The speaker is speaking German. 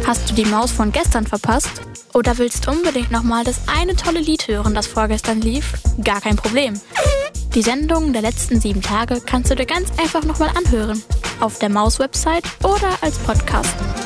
Hast du die Maus von gestern verpasst? Oder willst unbedingt nochmal das eine tolle Lied hören, das vorgestern lief? Gar kein Problem. Die Sendungen der letzten 7 Tage kannst du dir ganz einfach nochmal anhören. Auf der Maus-Website oder als Podcast.